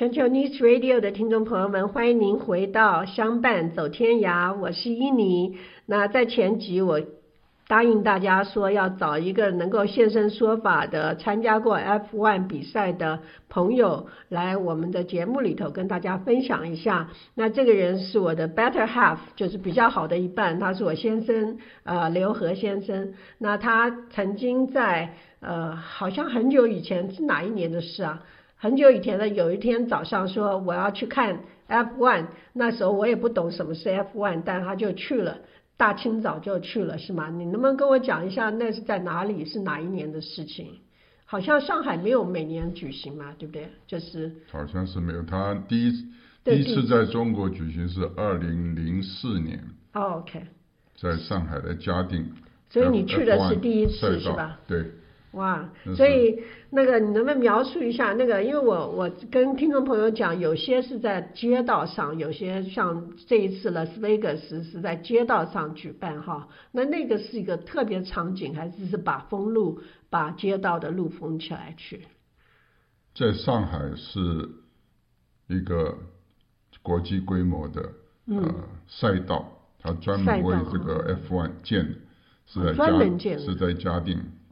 全球 News Radio 的听众朋友们，欢迎您回到相伴走天涯，我是伊妮。那在前集我答应大家说要找一个能够现身说法的参加过 F1 比赛的朋友来我们的节目里头跟大家分享一下。那这个人是我的 better half， 就是比较好的一半，他是我先生刘和先生。那他曾经在好像很久以前，是哪一年的事啊？很久以前的有一天早上说我要去看 F1， 那时候我也不懂什么是 F1， 但他就去了，大清早就去了，是吗？你能不能跟我讲一下那是在哪里，是哪一年的事情？好像上海没有每年举行嘛，对不对？就是好像是没有，他第一次在中国举行是2004年。 OK， 在上海的嘉定。 所以你去的是第一次是吧？ 对。 哇，所以那个你能不能描述一下那个？因为我跟听众朋友讲，有些是在街道上，有些像这一次拉斯维加斯是在街道上举办哈。那个是一个特别场景，还是把把街道的路封起来去？ 在上海是一个国际规模的赛道，它专门为这个 F1 建的，是在嘉定。